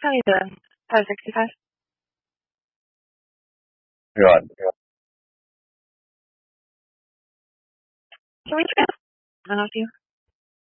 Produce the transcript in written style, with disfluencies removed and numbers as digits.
How you doing? How's 65? Right. Can we try? I don't know if you.